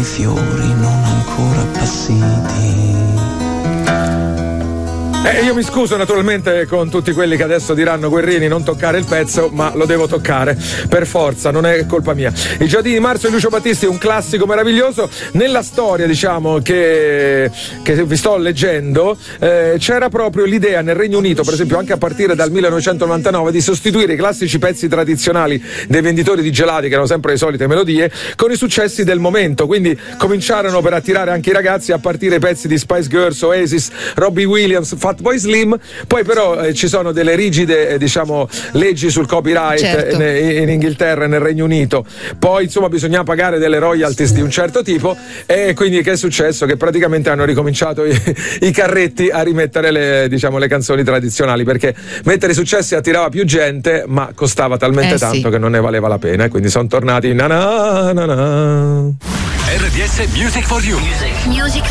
i fiori non ancora appassiti. Io mi scuso naturalmente con tutti quelli che adesso diranno: Guerrini, non toccare il pezzo, ma lo devo toccare per forza, non è colpa mia. I Giardini di Marzo di Lucio Battisti è un classico meraviglioso. Nella storia, diciamo, che vi sto leggendo, c'era proprio l'idea nel Regno Unito, per esempio anche a partire dal 1999, di sostituire i classici pezzi tradizionali dei venditori di gelati, che erano sempre le solite melodie, con i successi del momento. Quindi cominciarono, per attirare anche i ragazzi, a partire i pezzi di Spice Girls, Oasis, Robbie Williams, Fatboy Slim. Poi però ci sono delle rigide, diciamo, leggi sul copyright, certo, in Inghilterra e nel Regno Unito. Poi insomma bisogna pagare delle royalties di un certo tipo, e quindi che è successo? Che praticamente hanno ricominciato i carretti a rimettere le canzoni tradizionali, perché mettere i successi attirava più gente, ma costava talmente tanto che non ne valeva la pena, e quindi sono tornati na na na na. RDS Music for You. Music